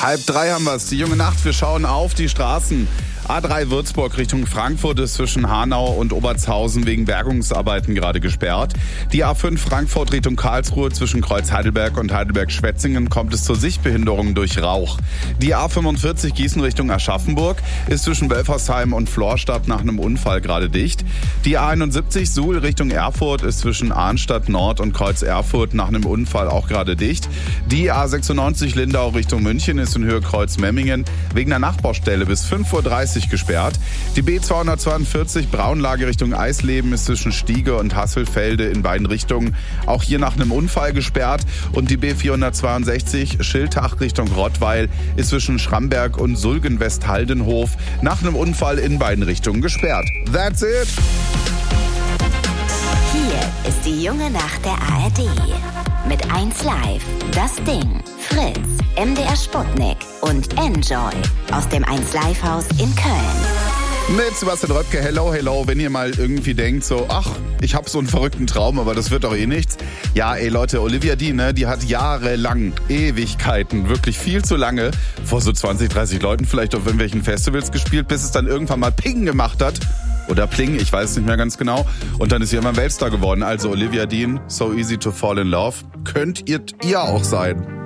2:30 haben wir es. Die junge Nacht. Wir schauen auf die Straßen. A3 Würzburg Richtung Frankfurt ist zwischen Hanau und Obertshausen wegen Bergungsarbeiten gerade gesperrt. Die A5 Frankfurt Richtung Karlsruhe zwischen Kreuz Heidelberg und Heidelberg-Schwetzingen kommt es zur Sichtbehinderung durch Rauch. Die A45 Gießen Richtung Aschaffenburg ist zwischen Wölfersheim und Florstadt nach einem Unfall gerade dicht. Die A71 Suhl Richtung Erfurt ist zwischen Arnstadt Nord und Kreuz Erfurt nach einem Unfall auch gerade dicht. Die A96 Lindau Richtung München ist in Höhe Kreuz Memmingen wegen einer Nachbaustelle bis 5:30 Uhr gesperrt. Die B242 Braunlage Richtung Eisleben ist zwischen Stiege und Hasselfelde in beiden Richtungen auch hier nach einem Unfall gesperrt. Und die B462 Schiltach Richtung Rottweil ist zwischen Schramberg und Sulgen-Westhaldenhof nach einem Unfall in beiden Richtungen gesperrt. That's it! Hier ist die junge Nacht der ARD. Mit 1Live, Das Ding, Fritz, MDR Sputnik und Enjoy aus dem 1Live-Haus in Köln. Mit Sebastian Röpke, hello, hello. Wenn ihr mal irgendwie denkt so, ach, ich habe so einen verrückten Traum, aber das wird doch eh nichts. Ja, ey Leute, Olivia Dean, ne, die hat jahrelang, Ewigkeiten, wirklich viel zu lange, vor so 20, 30 Leuten vielleicht auf irgendwelchen Festivals gespielt, bis es dann irgendwann mal Ping gemacht hat. Oder Pling, ich weiß es nicht mehr ganz genau. Und dann ist sie immer Weltstar geworden. Also Olivia Dean, So Easy to Fall in Love. Könnt ihr auch sein.